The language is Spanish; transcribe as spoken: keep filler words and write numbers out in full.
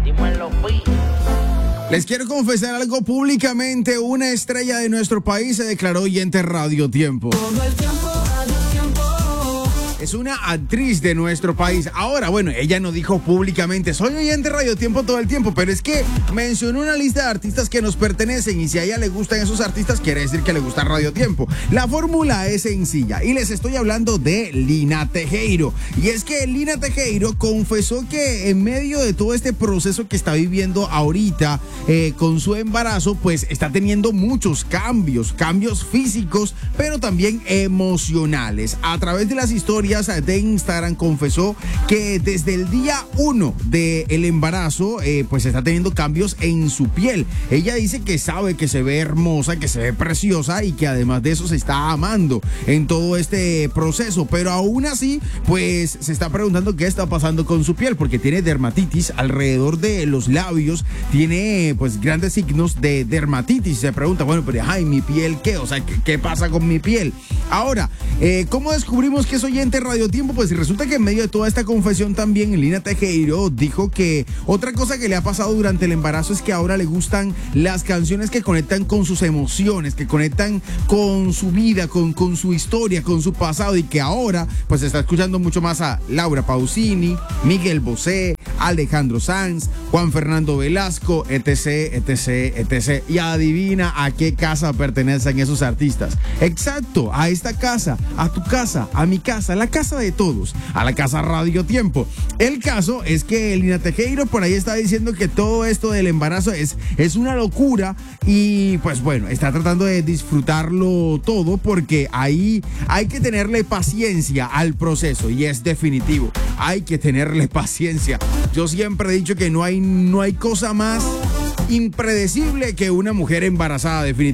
Dímelo, Pi. Les quiero confesar algo públicamente. Una estrella de nuestro país se declaró oyente Radio Tiempo. Todo el tiempo, Radio Tiempo. Es una actriz de nuestro país. Ahora, bueno, ella no dijo públicamente soy oyente Radio Tiempo todo el tiempo, pero es que mencionó una lista de artistas que nos pertenecen y si a ella le gustan esos artistas, quiere decir que le gusta Radio Tiempo. La fórmula es sencilla y les estoy hablando de Lina Tejero. Y es que Lina Tejero confesó que en medio de todo este proceso que está viviendo ahorita eh, con su embarazo, pues está teniendo muchos cambios, cambios físicos, pero también emocionales. A través de las historias de Instagram confesó que desde el día uno del embarazo eh, pues está teniendo cambios en su piel. Ella dice que sabe que se ve hermosa, que se ve preciosa y que además de eso se está amando en todo este proceso, pero aún así pues se está preguntando qué está pasando con su piel porque tiene dermatitis alrededor de los labios, tiene pues grandes signos de dermatitis. Se pregunta, bueno, pero ay, mi piel, ¿qué? O sea, ¿qué, qué pasa con mi piel? Ahora, eh, ¿cómo descubrimos que es oyente Radio Tiempo? Pues resulta que en medio de toda esta confesión también Lina Tejero dijo que otra cosa que le ha pasado durante el embarazo es que ahora le gustan las canciones que conectan con sus emociones, que conectan con su vida, con, con su historia, con su pasado y que ahora pues está escuchando mucho más a Laura Pausini, Miguel Bosé, Alejandro Sanz, Juan Fernando Velasco, etc, etc, etc. Y adivina a qué casa pertenecen esos artistas. Exacto, a esta casa, a tu casa, a mi casa, a la casa de todos, a la casa Radio Tiempo. El caso es que Lina Tejero por ahí está diciendo que todo esto del embarazo es, es una locura y pues bueno, está tratando de disfrutarlo todo porque ahí hay que tenerle paciencia al proceso y es definitivo, hay que tenerle paciencia. Yo siempre he dicho que no hay, no hay cosa más impredecible que una mujer embarazada, definitivamente.